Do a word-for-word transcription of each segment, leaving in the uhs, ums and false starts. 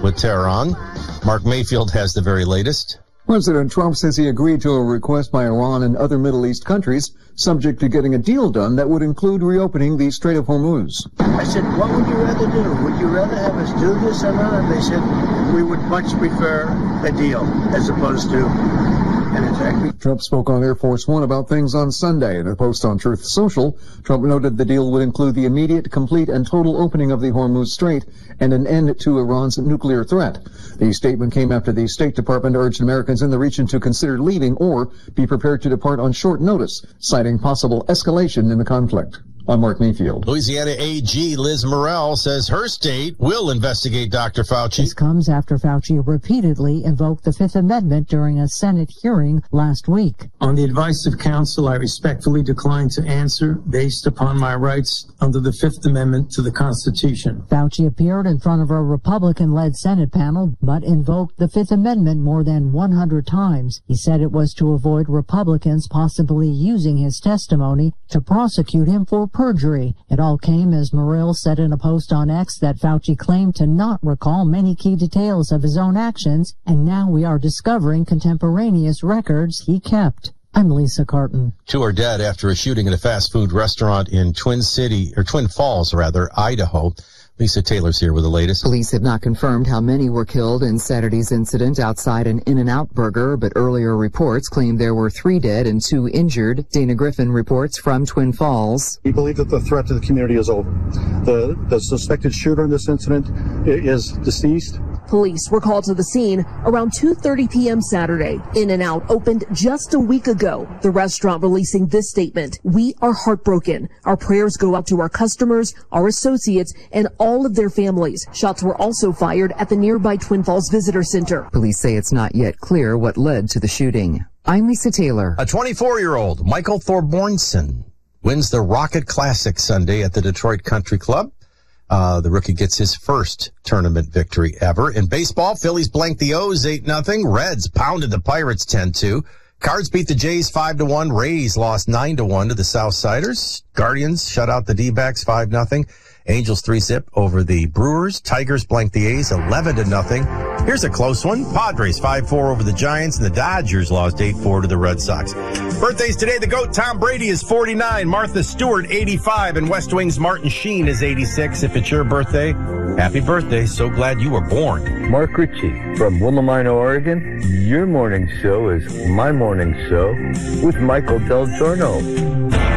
with Tehran. Mark Mayfield has the very latest. President Trump says he agreed to a request by Iran and other Middle East countries, subject to getting a deal done that would include reopening the Strait of Hormuz. I said, what would you rather do? Would you rather have us do this or not? And they said, we would much prefer a deal as opposed to an attack. Trump spoke on Air Force One about things on Sunday. In a post on Truth Social, Trump noted the deal would include the immediate, complete, and total opening of the Hormuz Strait and an end to Iran's nuclear threat. The statement came after the State Department urged Americans in the region to consider leaving or be prepared to depart on short notice, citing possible escalation in the conflict. I'm Mark Mayfield. Louisiana A G Liz Morrell says her state will investigate Doctor Fauci. This comes after Fauci repeatedly invoked the Fifth Amendment during a Senate hearing last week. On the advice of counsel, I respectfully decline to answer based upon my rights under the Fifth Amendment to the Constitution. Fauci appeared in front of a Republican-led Senate panel, but invoked the Fifth Amendment more than one hundred times. He said it was to avoid Republicans possibly using his testimony to prosecute him for perjury. It all came as Morrell said in a post on X that Fauci claimed to not recall many key details of his own actions, and now we are discovering contemporaneous records he kept. I'm Lisa Carton. Two are dead after a shooting at a fast food restaurant in Twin City, or Twin Falls, rather, Idaho. Lisa Taylor's here with the latest. Police have not confirmed how many were killed in Saturday's incident outside an In-N-Out Burger, but earlier reports claimed there were three dead and two injured. Dana Griffin reports from Twin Falls. We believe that the threat to the community is over. The, the suspected shooter in this incident is deceased. Police were called to the scene around two thirty p.m. Saturday. In-N-Out opened just a week ago. The restaurant releasing this statement: "We are heartbroken. Our prayers go out to our customers, our associates, and all of their families." Shots were also fired at the nearby Twin Falls Visitor Center. Police say it's not yet clear what led to the shooting. I'm Lisa Taylor. A twenty-four-year-old, Michael Thorbornson, wins the Rocket Classic Sunday at the Detroit Country Club. Uh, the rookie gets his first tournament victory ever. In baseball, Phillies blanked the O's eight nothing. Reds pounded the Pirates ten two. Cards beat the Jays five to one. Rays lost nine to one to the Southsiders. Guardians shut out the D-backs five nothing. Angels three zip over the Brewers. Tigers blanked the A's eleven to nothing. Here's a close one. Padres five four over the Giants, and the Dodgers lost eight four to the Red Sox. Birthdays today, the GOAT Tom Brady is forty-nine, Martha Stewart eighty-five, and West Wing's Martin Sheen is eighty-six. If it's your birthday, happy birthday. So glad you were born. Mark Ritchie from Willamina, Oregon. Your morning show is my morning show with Michael Del Giorno.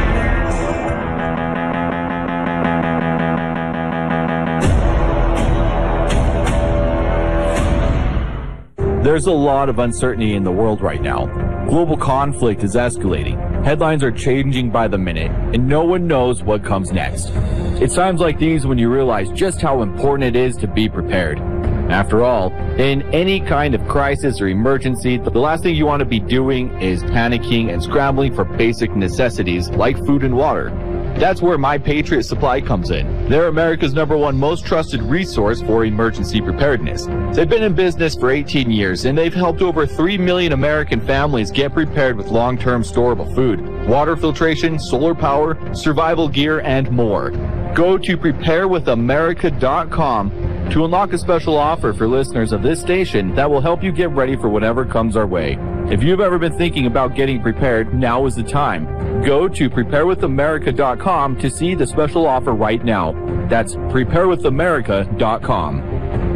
There's a lot of uncertainty in the world right now. Global conflict is escalating. Headlines are changing by the minute, and no one knows what comes next. It's times like these when you realize just how important it is to be prepared. After all, in any kind of crisis or emergency, the last thing you want to be doing is panicking and scrambling for basic necessities like food and water. That's where My Patriot Supply comes in. They're America's number one most trusted resource for emergency preparedness. They've been in business for eighteen years, and they've helped over three million American families get prepared with long-term storable food, water filtration, solar power, survival gear, and more. Go to prepare with america dot com to unlock a special offer for listeners of this station that will help you get ready for whatever comes our way. If you've ever been thinking about getting prepared, now is the time. Go to prepare with america dot com to see the special offer right now. That's prepare with america dot com.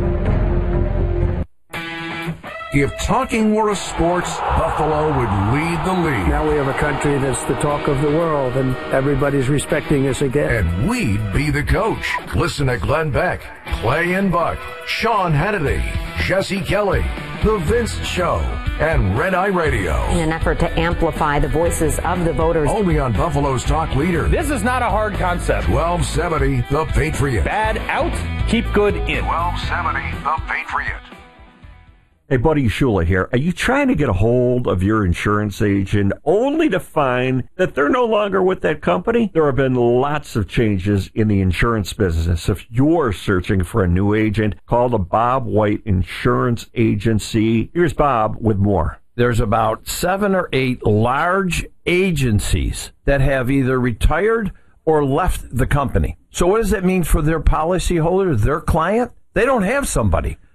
If talking were a sport, Buffalo would lead the league. Now we have a country that's the talk of the world, and everybody's respecting us again. And we'd be the coach. Listen to Glenn Beck, Clay and Buck, Sean Hannity, Jesse Kelly, The Vince Show, and Red Eye Radio. In an effort to amplify the voices of the voters. Only on Buffalo's talk leader. This is not a hard concept. twelve seventy The Patriot. Bad out, keep good in. twelve seventy The Patriot. Hey, Buddy Shula here. Are you trying to get a hold of your insurance agent only to find that they're no longer with that company? There have been lots of changes in the insurance business. If you're searching for a new agent, call the Bob White Insurance Agency. Here's Bob with more. There's about seven or eight large agencies that have either retired or left the company. So what does that mean for their policyholder, their client? They don't have somebody.